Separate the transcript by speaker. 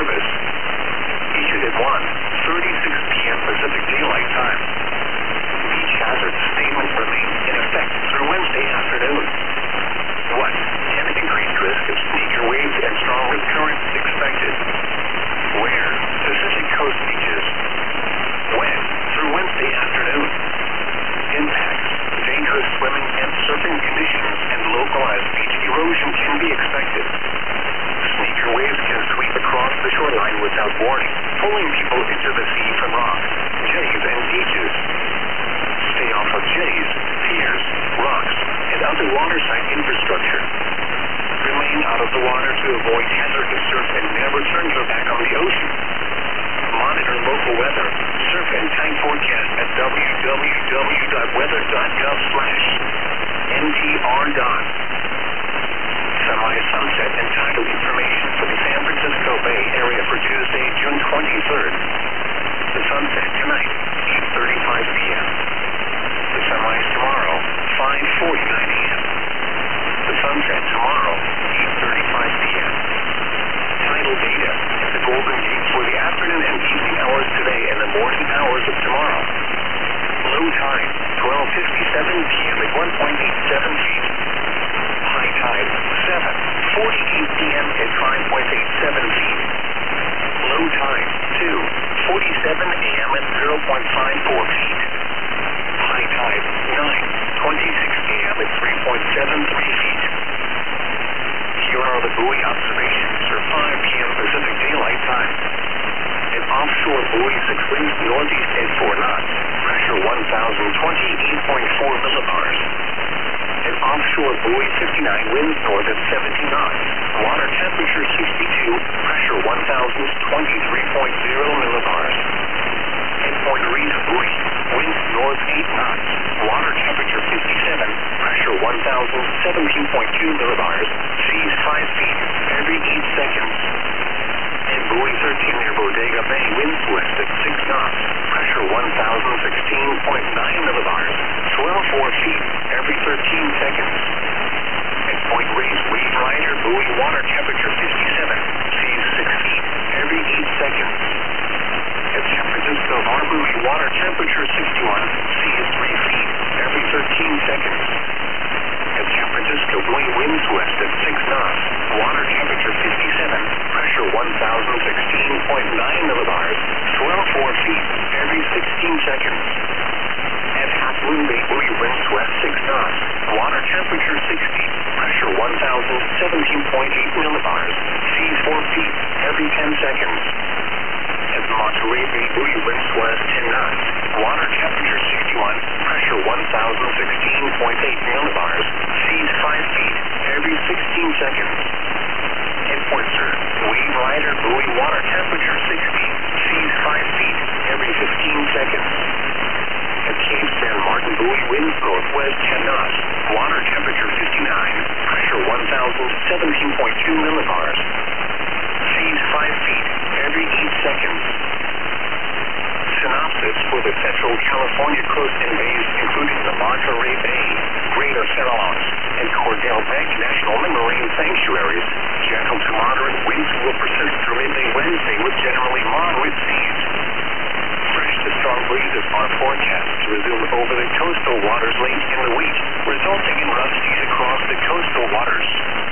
Speaker 1: service. Issued at 1:36 p.m. Pacific Daylight Time. Beach hazard statement remains in effect through Wednesday afternoon. 1. 10 increased risk of sneaker waves and strong wind currents expected. Where? Pacific Coast beaches. When? Through Wednesday afternoon. Impacts. Dangerous swimming and surfing conditions and localized beach erosion can be expected. Sneaker waves can sweep across the shoreline without warning, pulling people into the sea from rocks, jetties, and beaches. Stay off of jetties, piers, rocks, and other waterside infrastructure. Remain out of the water to avoid hazardous surf and never turn your back on the ocean. Monitor local weather, surf and time forecast at www.weather.gov/ntr. Semi-sunset and tidal information for the San Francisco Bay Area for Tuesday, June 23rd. The sunset tonight, 8:35 p.m. The sunrise tomorrow, 5:49 a.m. The sunset tomorrow, 8:35 p.m. Tidal data at the Golden Gate for the afternoon and evening hours today and the morning hours of tomorrow. Low tide, 12:57 p.m. at 1.87 feet. High tide, 7:48 p.m. at 5.87 feet. Low tide, 2:47 a.m. at 0.54 feet. High tide, 9:26 a.m. at 3.73 feet. Here are the buoy observations for 5 p.m. Pacific Daylight Time. An offshore buoy 6 winds northeast at 4 knots. Pressure 1,028.4 millibars. An offshore buoy 59 winds north at 70 knots. Water temperature 62. Pressure 1,023.0 millibars. At Point Rita buoy, winds north 8 knots. Water temperature 57. Pressure 1,017.2 millibars. Seas 5 feet every 8 seconds. At buoy 13 near Bodega Bay, winds west at 6 knots. Pressure 1,016.9 millibars. Swell 4 feet every 13 seconds. At Point Reyes Wave Rider buoy, water temperature 57. Seas 6 feet every 8 seconds. At San Francisco Bar buoy, water temperature 61. Seas 3 feet every 13 seconds. At San Francisco buoy, winds west at 6 knots. Water temperature 57. Pressure 1,016.9 millibars. Swell 4 feet every 16 seconds. At Half Moon Bay buoy, winds west 6 knots. Water temperature 60. Pressure 1,017.8 millibars. Seas 4 feet every 10 seconds. At Monterey Bay buoy, winds west 10 knots. Water temperature 61. Pressure 1,016.8 millibars. Seas 5 feet every 16 seconds. At Port Sur, Wave Rider buoy, water temperature 60. Seas 5 feet every 15 seconds. At Cape San Martin buoy, winds northwest 10 knots. Water temperature 59. Pressure 1,017.2 millibars. Seas 5 feet every 8 seconds. Synopsis for the Central California coast and bays, including the Monterey Bay, Greater Farallones, and Cordell Bank National Marine Sanctuaries. Gentle to moderate winds will persist through midday Wednesday with generally moderate seas. Fresh to strong breezes are forecast to resume over the coastal waters late in the week, resulting in rough seas across the coastal waters.